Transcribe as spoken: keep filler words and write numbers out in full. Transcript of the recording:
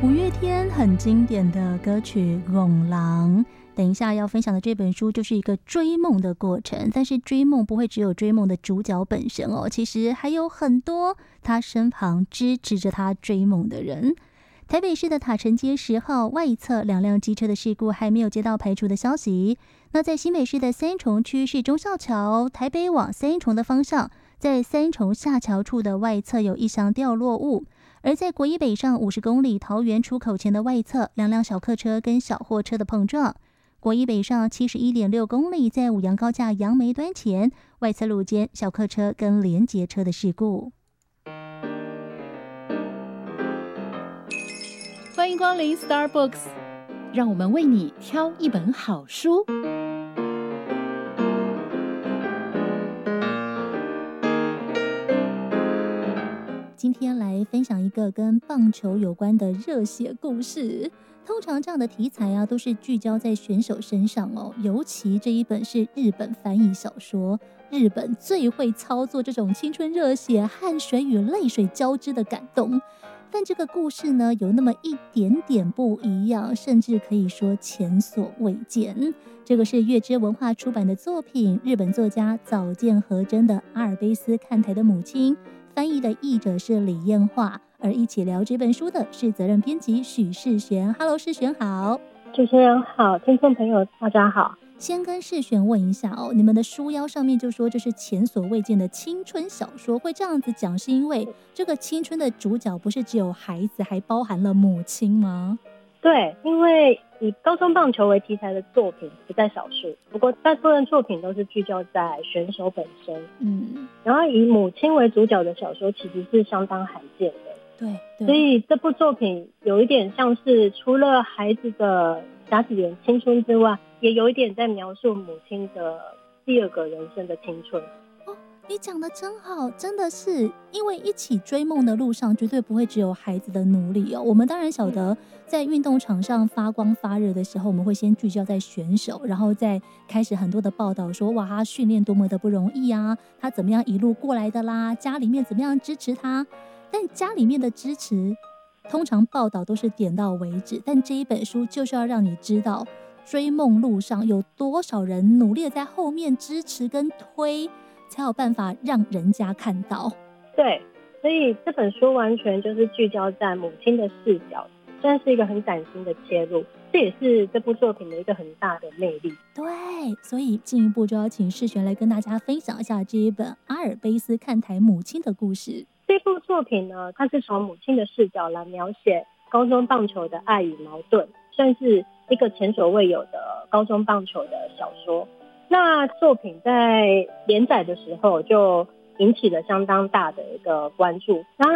五月天很经典的歌曲《拱廊》，等一下要分享的这本书就是一个追梦的过程，但是追梦不会只有追梦的主角本身哦，其实还有很多他身旁支持着他追梦的人。台北市的塔城街十号外侧两辆机车的事故还没有接到排除的消息。那在新北市的三重区是忠孝桥台北往三重的方向，在三重下桥处的外侧有一箱掉落物。而在国一北上五十公里桃园出口前的外侧，两辆小客车跟小货车的碰撞。国一北上七十一点六公里，在五杨高架杨梅端前外侧路肩小客车跟连结车的事故。 欢迎光临 Starbucks， 让我们为你挑一本好书。 今天来分享一个跟棒球有关的热血故事。通常这样的题材啊，都是聚焦在选手身上哦。尤其这一本是日本翻译小说，日本最会操作这种青春热血、汗水与泪水交织的感动。但这个故事呢，有那么一点点不一样，甚至可以说前所未见。这个是月之文化出版的作品，日本作家早见和真的《阿尔卑斯看台的母亲》。翻译的译者是李艳华，而一起聊这本书的是责任编辑许世璇。Hello， 世璇好。 主持人好，听众朋友大家好。 先跟世璇问一下哦，你们的书腰上面就说这是前所未见的青春小说，会这样子讲是因为这个青春的主角不是只有孩子，还包含了母亲吗？ 对，因为以高中棒球为题材的作品不在少数，不过大部分作品都是聚焦在选手本身，嗯，然后以母亲为主角的小说其实是相当罕见的， 对，对， 所以这部作品有一点像是除了孩子的甲子园青春之外，也有一点在描述母亲的第二个人生的青春。 你讲的真好，真的是因为一起追梦的路上绝对不会只有孩子的努力哦。我们当然晓得在运动场上发光发热的时候，我们会先聚焦在选手，然后再开始很多的报道说哇，他训练多么的不容易啊，他怎么样一路过来的啦，家里面怎么样支持他。但家里面的支持通常报道都是点到为止，但这一本书就是要让你知道追梦路上有多少人努力的在后面支持跟推，才有办法让人家看到。 对，所以这本书完全就是聚焦在母亲的视角，算是一个很崭新的切入，这也是这部作品的一个很大的魅力。 对，所以进一步就要请世璇来跟大家分享一下这一本《阿尔卑斯看台母亲的故事》。 这部作品呢，它是从母亲的视角来描写高中棒球的爱与矛盾，算是一个前所未有的高中棒球的小说。那作品在连载的时候就引起了相当大的一个关注，当